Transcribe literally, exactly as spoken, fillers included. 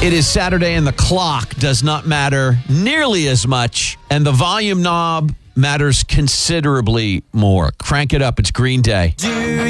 It is Saturday and the clock does not matter nearly as much, and the volume knob matters considerably more. Crank it up. It's Green Day. Do